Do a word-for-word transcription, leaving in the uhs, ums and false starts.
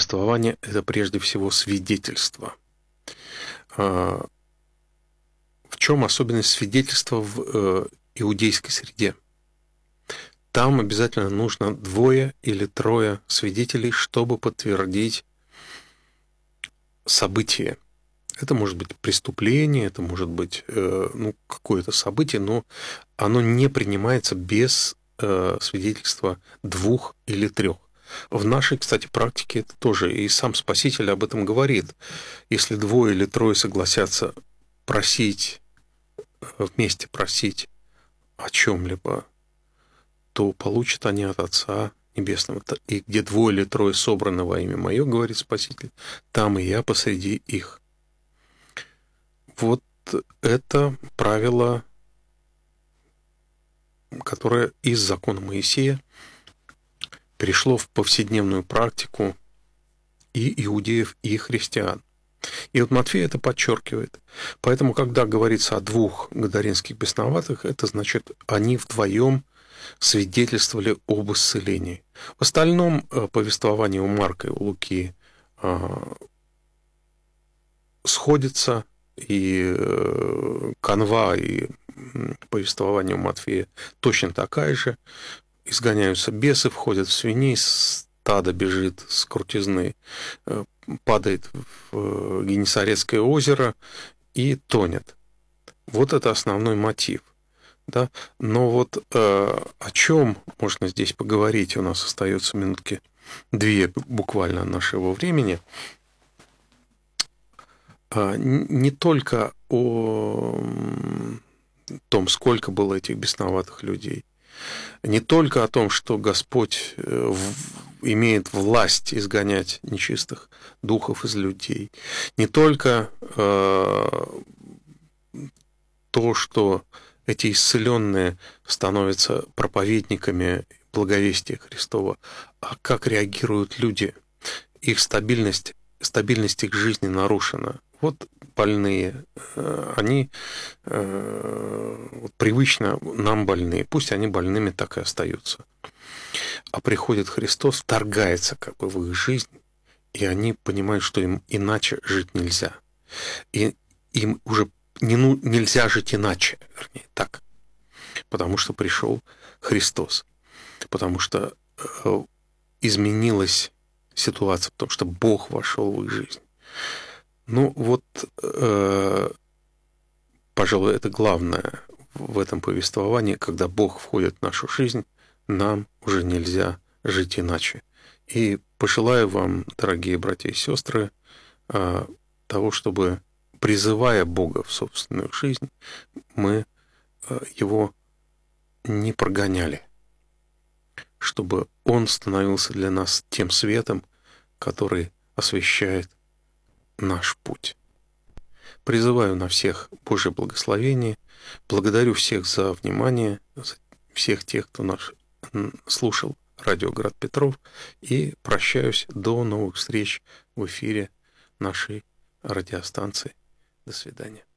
повествование – это прежде всего свидетельство. В чем особенность свидетельства в иудейской среде? Там обязательно нужно двое или трое свидетелей, чтобы подтвердить событие. Это может быть преступление, это может быть ну, какое-то событие, но оно не принимается без свидетельства двух или трех. В нашей, кстати, практике это тоже, и сам Спаситель об этом говорит. Если двое или трое согласятся просить, вместе просить о чем-либо, то получат они от Отца Небесного. И где двое или трое собраны во имя Мое, говорит Спаситель, там и я посреди их. Вот это правило, которое из закона Моисея перешло в повседневную практику и иудеев, и христиан. И вот Матфей это подчеркивает. Поэтому, когда говорится о двух гадаринских бесноватых, это значит, они вдвоем свидетельствовали об исцелении. В остальном повествование у Марка и у Луки сходится, и канва, и повествование у Матфея точно такая же. Изгоняются бесы, входят в свиней, стадо бежит с крутизны, падает в Генесарецкое озеро и тонет. Вот это основной мотив. Да? Но вот э, о чем можно здесь поговорить? У нас остается минутки две буквально нашего времени. А, не только о том, сколько было этих бесноватых людей, не только о том, что Господь имеет власть изгонять нечистых духов из людей, не только э, то, что эти исцеленные становятся проповедниками благовестия Христова, а как реагируют люди. Их стабильность, стабильность их жизни нарушена. Вот больные, они вот привычно нам больные, пусть они больными так и остаются. А приходит Христос, вторгается как бы в их жизнь, и они понимают, что им иначе жить нельзя. И им уже не, ну, нельзя жить иначе, вернее, так. Потому что пришел Христос. Потому что э, изменилась ситуация, потому что Бог вошел в их жизнь. Ну вот, э, пожалуй, это главное в этом повествовании, когда Бог входит в нашу жизнь, нам уже нельзя жить иначе. И пожелаю вам, дорогие братья и сестры, э, того, чтобы, призывая Бога в собственную жизнь, мы э, его не прогоняли, чтобы он становился для нас тем светом, который освещает наш путь. Призываю на всех Божье благословение. Благодарю всех за внимание, за всех тех, кто наш слушал радио Град Петров, и прощаюсь до новых встреч в эфире нашей радиостанции. До свидания.